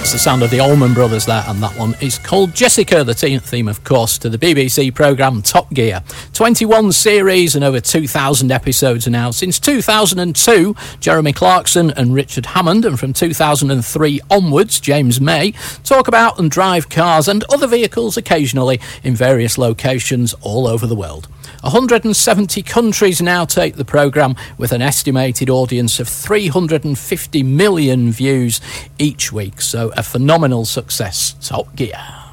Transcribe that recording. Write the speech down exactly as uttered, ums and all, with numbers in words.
That's the sound of the Allman Brothers there, and that one is called Jessica, the te- theme, of course, to the B B C programme Top Gear. twenty-one series and over two thousand episodes now. Since two thousand two, Jeremy Clarkson and Richard Hammond, and from two thousand three onwards, James May, talk about and drive cars and other vehicles occasionally in various locations all over the world. one hundred seventy countries now take the programme, with an estimated audience of three hundred fifty million views each week. So a phenomenal success, Top Gear.